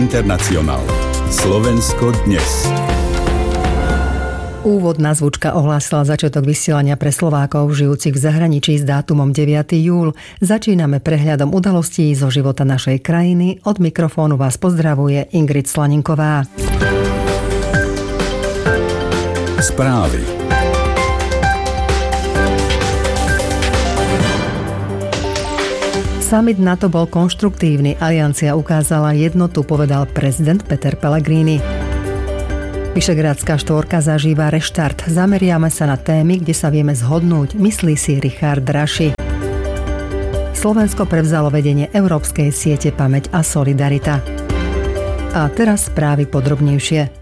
Internacionál. Slovensko dnes. Úvodná zvučka ohlásila začiatok vysielania pre Slovákov žijúcich v zahraničí s dátumom 9. júl. Začíname prehľadom udalostí zo života našej krajiny. Od mikrofónu vás pozdravuje Ingrid Slaninková. Správy. Summit NATO bol konštruktívny, aliancia ukázala jednotu, povedal prezident Peter Pellegrini. Vyšegrádska štvorka zažíva reštart. Zameriame sa na témy, kde sa vieme zhodnúť, myslí si Richard Draši. Slovensko prevzalo vedenie Európskej siete Pamäť a Solidarita. A teraz správy podrobnejšie.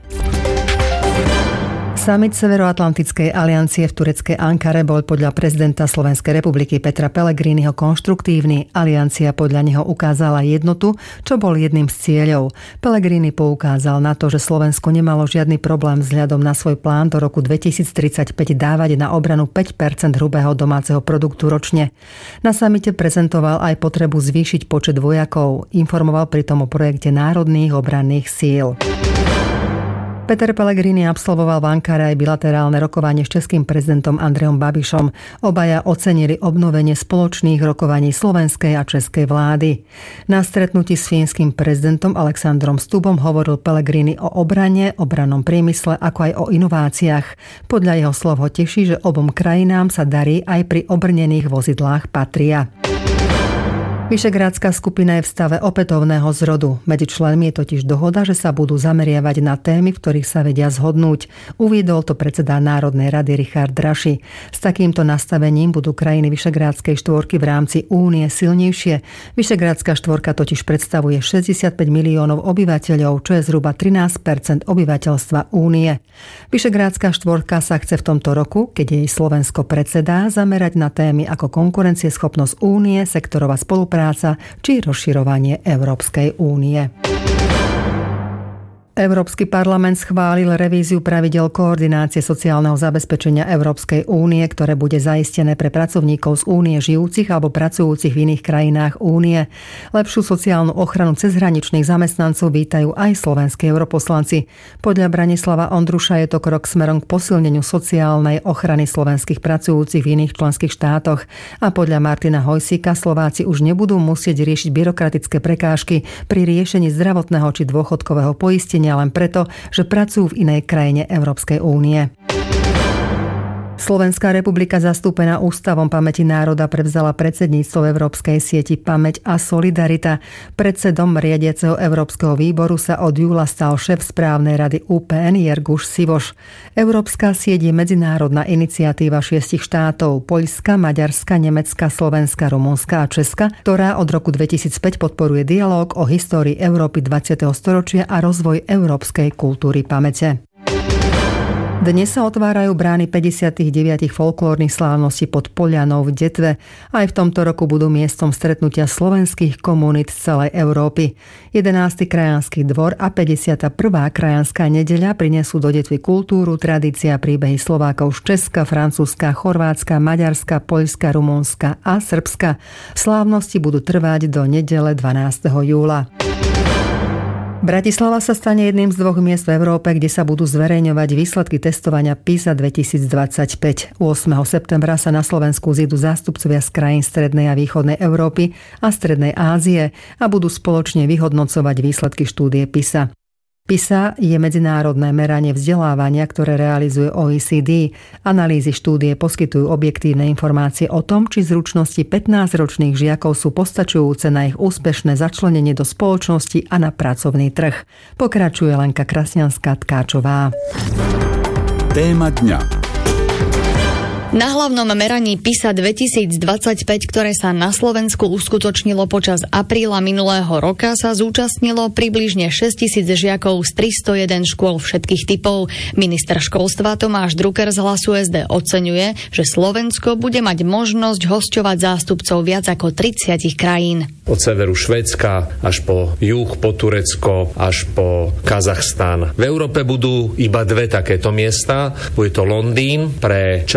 Summit Severoatlantickej aliancie v tureckej Ankare bol podľa prezidenta Slovenskej republiky Petra Pellegriniho konštruktívny. Aliancia podľa neho ukázala jednotu, čo bol jedným z cieľov. Pellegrini poukázal na to, že Slovensko nemalo žiadny problém vzhľadom na svoj plán do roku 2035 dávať na obranu 5% hrubého domáceho produktu ročne. Na samite prezentoval aj potrebu zvýšiť počet vojakov. Informoval pritom o projekte národných obranných síl. Peter Pellegrini absolvoval v Ankare aj bilaterálne rokovanie s českým prezidentom Andrejom Babišom. Obaja ocenili obnovenie spoločných rokovaní slovenskej a českej vlády. Na stretnutí s fínskym prezidentom Alexandrom Stubom hovoril Pellegrini o obrane, obrannom priemysle, ako aj o inováciách. Podľa jeho slov ho teší, že obom krajinám sa darí aj pri obrnených vozidlách Patria. Vyšegrádska skupina je v stave opätovného zrodu. Medzi členmi je totiž dohoda, že sa budú zameriavať na témy, v ktorých sa vedia zhodnúť. Uviedol to predseda Národnej rady Richard Draši. S takýmto nastavením budú krajiny Vyšegrádskej štvorky v rámci únie silnejšie. Vyšegrádska štvorka totiž predstavuje 65 miliónov obyvateľov, čo je zhruba 13% obyvateľstva únie. Vyšegrádska štvorka sa chce v tomto roku, keď jej Slovensko predsedá, zamerať na témy ako konkurencieschopnosť únie, sektorová spolupráca či rozširovanie Európskej únie. Európsky parlament schválil revíziu pravidiel koordinácie sociálneho zabezpečenia Európskej únie, ktoré bude zaistené pre pracovníkov z únie žijúcich alebo pracujúcich v iných krajinách únie. Lepšiu sociálnu ochranu cezhraničných zamestnancov vítajú aj slovenskí europoslanci. Podľa Branislava Ondruša je to krok smerom k posilneniu sociálnej ochrany slovenských pracujúcich v iných členských štátoch. A podľa Martina Hojsíka Slováci už nebudú musieť riešiť byrokratické prekážky pri riešení zdravotného či dôchodkového poistenia len preto, že pracujú v inej krajine Európskej únie. Slovenská republika zastúpená Ústavom pamäti národa prevzala predsedníctvo Európskej sieti Pamäť a Solidarita. Predsedom riadiaceho Európskeho výboru sa od júla stal šéf správnej rady UPN Jerguš Sivoš. Európska sieť je medzinárodná iniciatíva 6 štátov Poľska, Maďarska, Nemecka, Slovenska, Rumunska a Česka, ktorá od roku 2005 podporuje dialóg o histórii Európy 20. storočia a rozvoj európskej kultúry pamäte. Dnes sa otvárajú brány 59 folklórnych slávností pod Polianou v Detve. Aj v tomto roku budú miestom stretnutia slovenských komunít z celej Európy. 11. krajanský dvor a 51. krajanská nedeľa prinesú do Detvy kultúru, tradícia, príbehy Slovákov z Česka, Francúzska, Chorvátska, Maďarska, Poľska, Rumunska a Srbska. Slávnosti budú trvať do nedele 12. júla. Bratislava sa stane jedným z 2 miest v Európe, kde sa budú zverejňovať výsledky testovania PISA 2025. 8. septembra sa na Slovensku zídu zástupcovia z krajín strednej a východnej Európy a strednej Ázie a budú spoločne vyhodnocovať výsledky štúdie PISA. PISA je medzinárodné meranie vzdelávania, ktoré realizuje OECD. Analýzy štúdie poskytujú objektívne informácie o tom, či zručnosti 15-ročných žiakov sú postačujúce na ich úspešné začlenenie do spoločnosti a na pracovný trh. Pokračuje Lenka Krasňanská-Tkáčová. Téma dňa. Na hlavnom meraní PISA 2025, ktoré sa na Slovensku uskutočnilo počas apríla minulého roka, sa zúčastnilo približne 6 000 žiakov z 301 škôl všetkých typov. Minister školstva Tomáš Drucker z Hlasu SD oceňuje, že Slovensko bude mať možnosť hosťovať zástupcov viac ako 30 krajín. Od severu Švédska až po juh, po Turecko, až po Kazachstan. V Európe budú iba 2 takéto miesta. Bude to Londýn pre časť západu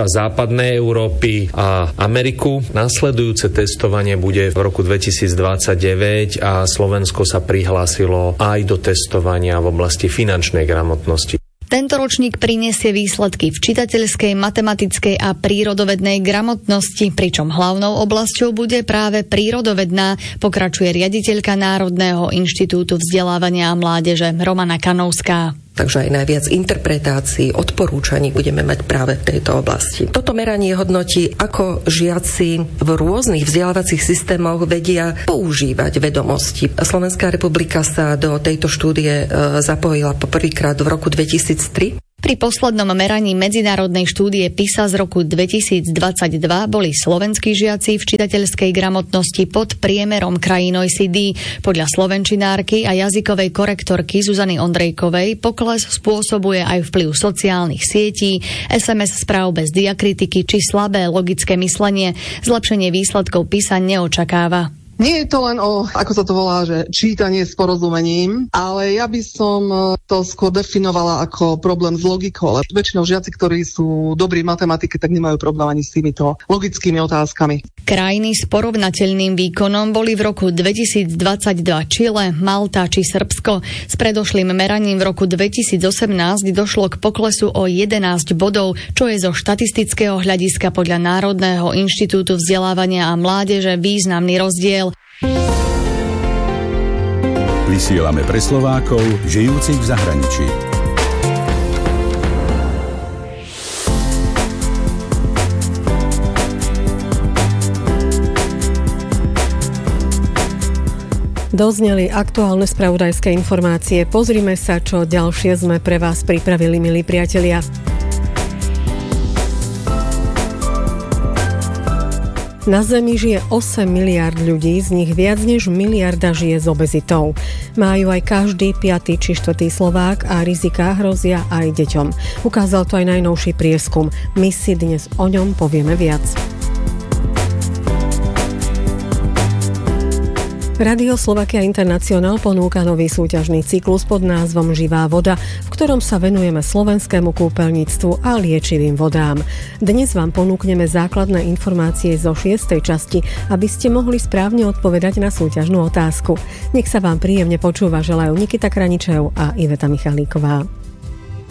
západnej Európy a Ameriku. Nasledujúce testovanie bude v roku 2029 a Slovensko sa prihlásilo aj do testovania v oblasti finančnej gramotnosti. Tento ročník prinesie výsledky v čitateľskej, matematickej a prírodovednej gramotnosti, pričom hlavnou oblasťou bude práve prírodovedná, pokračuje riaditeľka Národného inštitútu vzdelávania a mládeže Romana Kanovská. Takže aj najviac interpretácií, odporúčaní budeme mať práve v tejto oblasti. Toto meranie hodnotí, ako žiaci v rôznych vzdelávacích systémoch vedia používať vedomosti. Slovenská republika sa do tejto štúdie zapojila poprvýkrát v roku 2003. Pri poslednom meraní medzinárodnej štúdie PISA z roku 2022 boli slovenskí žiaci v čitateľskej gramotnosti pod priemerom krajín OECD. Podľa slovenčinárky a jazykovej korektorky Zuzany Ondrejkovej pokles spôsobuje aj vplyv sociálnych sietí, SMS správ bez diakritiky či slabé logické myslenie. Zlepšenie výsledkov PISA neočakáva. Nie je to len o, ako sa to volá, že čítanie s porozumením, ale ja by som to skôr definovala ako problém s logikou. Väčšinou žiaci, ktorí sú dobrí v matematike, tak nemajú problém ani s týmito logickými otázkami. Krajiny s porovnateľným výkonom boli v roku 2022 Čile, Malta či Srbsko. S predošlým meraním v roku 2018 došlo k poklesu o 11 bodov, čo je zo štatistického hľadiska podľa Národného inštitútu vzdelávania a mládeže významný rozdiel. Vysielame pre Slovákov, žijúcich v zahraničí. Dozneli aktuálne spravodajské informácie. Pozrime sa, čo ďalšie sme pre vás pripravili, milí priatelia. Na Zemi žije 8 miliárd ľudí, z nich viac než miliarda žije s obezitou. Majú aj každý 5. či 4. Slovák a riziká hrozia aj deťom. Ukázal to aj najnovší prieskum. My si dnes o ňom povieme viac. Radio Slovakia International ponúka nový súťažný cyklus pod názvom Živá voda, v ktorom sa venujeme slovenskému kúpeľníctvu a liečivým vodám. Dnes vám ponúkneme základné informácie zo 6. časti, aby ste mohli správne odpovedať na súťažnú otázku. Nech sa vám príjemne počúva, želajú Nikita Kraničev a Iveta Michalíková.